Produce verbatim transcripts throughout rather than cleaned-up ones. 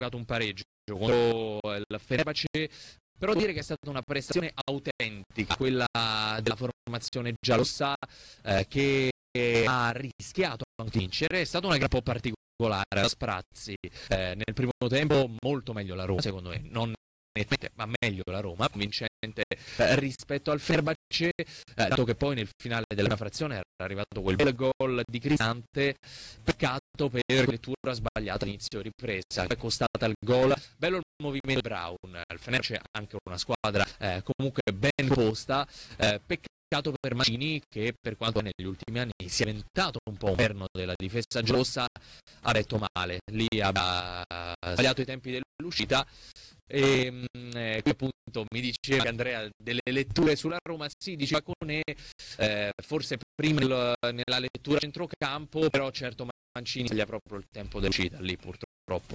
giocato un pareggio contro il Fenerbahce, però dire che è stata una prestazione autentica, quella della formazione giallorossa, eh, che ha rischiato anche di vincere. È stata una gara un po' particolare, la Sprazzi eh, nel primo tempo molto meglio la Roma, secondo me, non nettamente, ma meglio la Roma, convincente eh, rispetto al Fenerbahce, eh, dato che poi nel finale della frazione era arrivato quel bel gol di Cristante. Peccato per la lettura sbagliata all'inizio ripresa, è costata il gol. Bello il movimento di Brown, il Fenerbahce è anche una squadra eh, comunque ben posta, eh, peccato per Mancini, che per quanto negli ultimi anni si è diventato un po' un perno della difesa giallorossa, ha detto male, lì ha sbagliato i tempi dell'uscita. E eh, qui appunto mi diceva Andrea delle letture sulla Roma, sì, diceva Conè, eh, forse prima nel, nella lettura centrocampo, però certo Mancini taglia proprio il tempo dell'uscita, lì purtroppo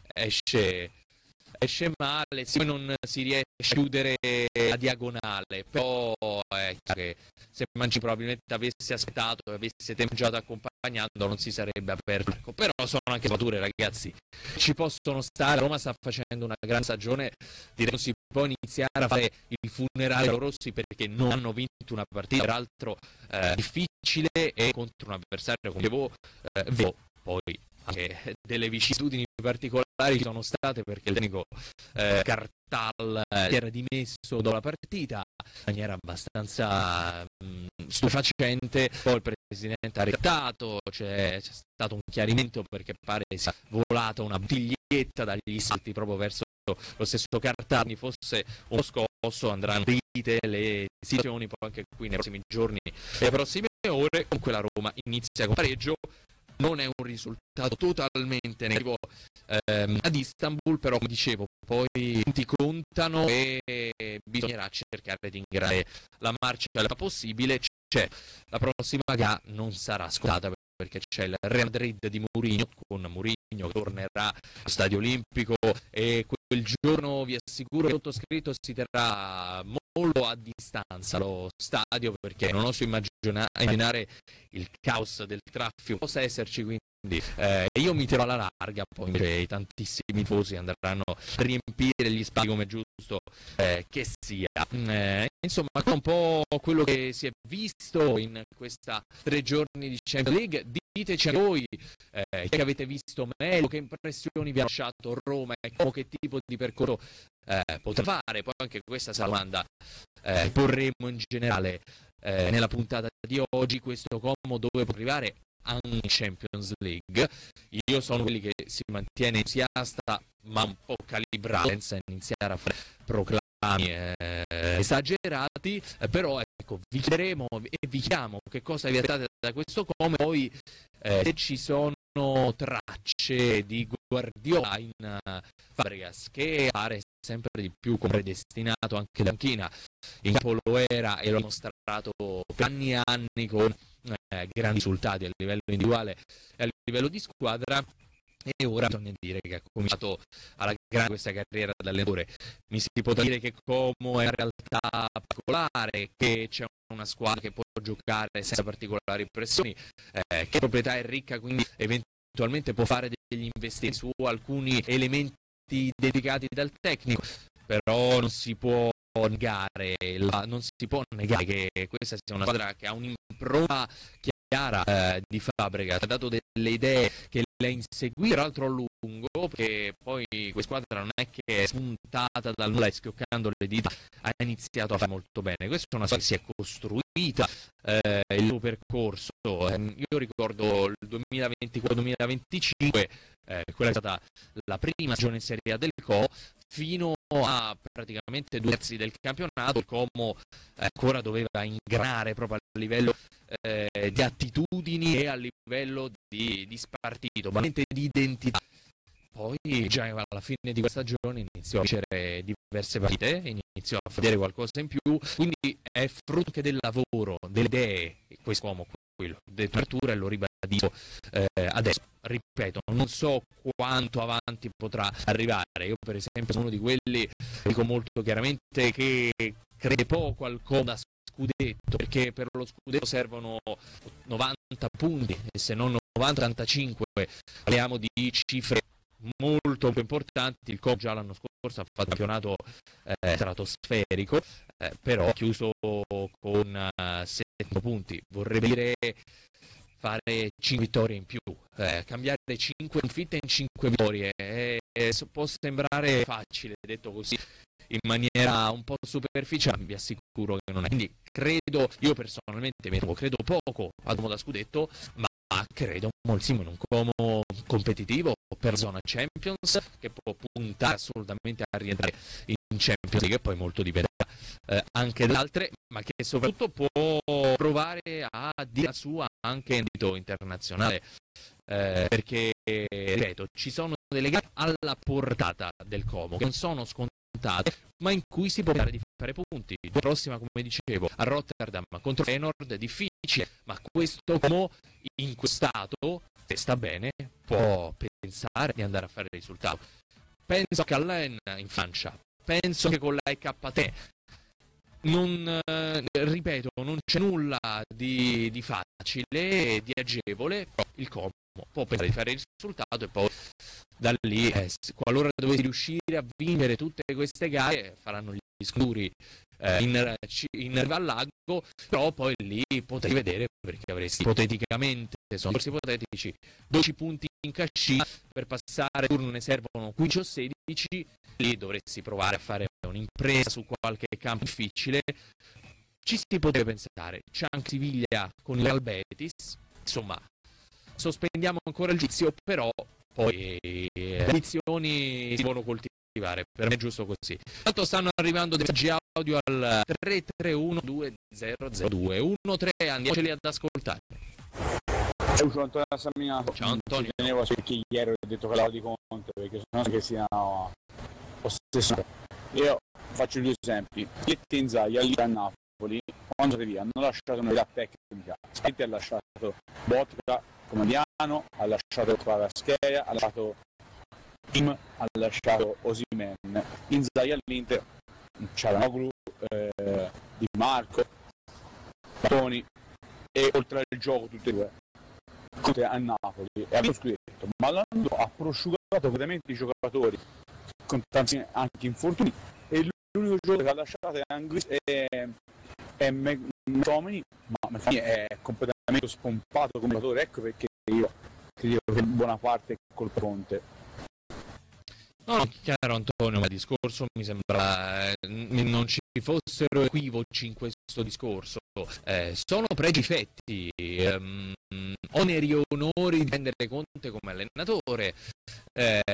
esce esce male, sì, non si riesce a chiudere a diagonale, però è chiaro che se Mancini probabilmente avesse aspettato e avesse tempeggiato accompagnando non si sarebbe aperto. Però sono anche mature, ragazzi, ci possono stare. Roma sta facendo una gran stagione, direi non si può iniziare a fare il funerale ai rossi perché non hanno vinto una partita, peraltro eh, difficile e contro un avversario come dicevo, eh, poi anche delle vicissitudini particolari ci sono state, perché il tecnico eh, Cartal eh, si era dimesso dopo la partita in maniera abbastanza mh, stupefacente, poi il presidente ha ritrattato, c'è, c'è stato un chiarimento perché pare sia volata una bottiglietta dagli salti proprio verso lo stesso Cartal, quindi fosse uno scosso, andranno aprite le situazioni poi anche qui nei prossimi giorni e le prossime ore. Comunque la Roma inizia con pareggio. Non è un risultato totalmente negativo ehm, ad Istanbul, però come dicevo poi i punti contano e bisognerà cercare di ingranare la marcia il più possibile. C'è la prossima gara, non sarà scontata perché c'è il Real Madrid di Mourinho, con Mourinho che tornerà allo Stadio Olimpico, e quel giorno vi assicuro che il sottoscritto si terrà molto a distanza lo stadio, perché non oso immaginare il caos del traffico possa esserci, quindi eh, io mi tiro alla larga, poi invece i tantissimi tifosi andranno a riempire gli spazi come giusto eh, che sia. Eh, insomma, un po' quello che si è visto in questa tre giorni di Champions League. Diteci a voi eh, che avete visto meglio, che impressioni vi ha lasciato Roma e che tipo di percorso eh, potrà fare. Poi anche questa sarà una domanda eh, porremo in generale eh, nella puntata di oggi, questo Como dove può arrivare anche in Champions League. Io sono quelli che si mantiene entusiasta ma un po' calibrato senza iniziare a fare proclami eh, esagerati, eh, però ecco, vi chiederemo e vi chiediamo che cosa vi aspettate da questo Como, poi eh, se ci sono tracce di Guardiola in uh, Fabregas, che pare sempre di più come predestinato anche da panchina. In campo lo era e lo ha mostrato per anni e anni con eh, grandi risultati a livello individuale e a livello di squadra, e ora bisogna dire che ha cominciato alla grande questa carriera da allenatore. Mi si potrà dire che Como è una realtà particolare, che c'è una squadra che può giocare senza particolari pressioni, eh, che proprietà è ricca, quindi eventualmente può fare degli investimenti su alcuni elementi dedicati dal tecnico, però non si può negare la, non si può negare che questa sia una squadra che ha un'impronta chiara eh, di Fabregas, ha dato delle idee che le ha inseguite tra l'altro a lungo, perché poi questa squadra non è che è spuntata dal nulla e schioccando le dita ha iniziato a fare molto bene. Questa è una squadra che si è costruita eh, il suo percorso. Eh, io ricordo il duemilaventiquattro duemilaventicinque, eh, quella è stata la prima stagione in Serie A del Co, fino a praticamente due terzi del campionato il Como eh, ancora doveva ingranare proprio a livello eh, di attitudini e a livello di, di spartito, veramente di identità. Poi già alla fine di questa stagione iniziò a vincere diverse partite, iniziò a vedere qualcosa in più, quindi è frutto anche del lavoro, delle idee, questo uomo, quello, dell'apertura, e lo ribadisco eh, adesso. Ripeto, non so quanto avanti potrà arrivare. Io per esempio sono uno di quelli, dico molto chiaramente, che crede poco al Como da scudetto, perché per lo scudetto servono novanta punti, e se non novanta ottantacinque, parliamo di cifre molto importanti. Il Como già l'anno scorso ha fatto un campionato eh, stratosferico, eh, però ha chiuso con uh, sette punti. Vorrebbe dire fare cinque vittorie in più, eh, cambiare cinque sconfitte in cinque vittorie. Eh, eh, può sembrare facile, detto così in maniera un po' superficiale, vi assicuro che non è. Quindi credo, io personalmente mi trovo, credo poco ad Como da scudetto, ma credo moltissimo in un Como competitivo per zona Champions, che può puntare assolutamente a rientrare in Champions League, e poi molto dipenderà eh, anche da altre, ma che soprattutto può provare a dire la sua anche in ambito internazionale, eh, perché ripeto, ci sono delle gare alla portata del Como che non sono scontate, ma in cui si può pensare di fare punti. La prossima, come dicevo, a Rotterdam contro Feyenoord, è difficile, ma questo Como in questo stato, se sta bene, può pensare di andare a fare il risultato. Penso che all'En in Francia, penso che con la E K T, non, eh, ripeto, non c'è nulla di, di facile, di agevole, però il Como può pensare di fare il risultato, e poi da lì, eh, qualora dovessi riuscire a vincere tutte queste gare, faranno gli scuri eh, in, in riva al lago, però poi lì potrei vedere, perché avresti ipoteticamente, sono corsi ipotetici, dodici punti in cascina, per passare il turno ne servono quindici o sedici, lì dovresti provare a fare un'impresa su qualche campo difficile. Ci si potrebbe pensare, c'è anche Siviglia con il Real Betis, insomma sospendiamo ancora il giudizio, però poi le edizioni si devono coltivare, per me è giusto così. Tanto stanno arrivando dei messaggi audio al tre tre uno due zero zero due uno tre, andiamoceli ad ascoltare. Ciao Antonio Samminato. Ciao Antonio. Ci tenevo a che ieri ho detto che l'avevo di Conte, perché sennò che siano ossessionati. Io faccio due esempi. Ietti Inzaghi lì a Napoli, quando andate via, hanno lasciato una unità tecnica. Spalletti ha lasciato Botka come Diano, ha lasciato Kvaratskhelia, ha lasciato Kim, ha lasciato Osimhen. Inzaghi all'Inter c'era Noglu, eh, Di Marco, Toni, e oltre al gioco tutti e due a Napoli e ha scudetto, ma l'hanno ha prosciugato completamente i giocatori con tanti anche infortuni, e l'unico giocatore che ha lasciato è Anglis e è McTominay, ma McTominay è completamente spompato come giocatore, ecco perché io credo che buona parte è colpa Conte. No, no, chiaro Antonio, ma il discorso mi sembra eh, non ci fossero equivoci in questo discorso. Eh, sono pregi e difetti, ehm, oneri e onori di prendere Conte come allenatore, eh,